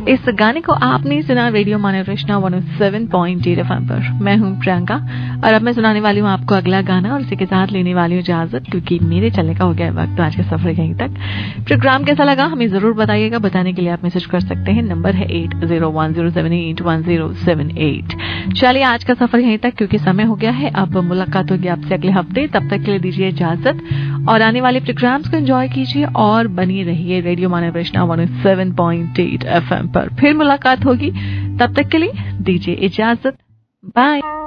इस गाने को आपने सुना रेडियो मानवरचना 107.8 FM पर। मैं हूं प्रियंका और अब मैं सुनाने वाली हूं आपको अगला गाना और इसी के साथ लेने वाली हूं इजाजत, क्योंकि मेरे चलने का हो गया वक्त। तो आज का सफर यहीं तक। प्रोग्राम कैसा लगा हमें जरूर बताइएगा। बताने के लिए आप मैसेज कर सकते हैं। नंबर है 8010781078। चलिए आज का सफर यहीं तक, क्योंकि समय हो गया है। अब मुलाकात होगी आपसे अगले हफ्ते। तब तक के लिए दीजिए इजाजत और आने वाले प्रोग्राम्स को एंजॉय कीजिए और बनी रहिए रेडियो मानवरचना 107.8 FM पर। फिर मुलाकात होगी, तब तक के लिए दीजिए इजाजत। बाय।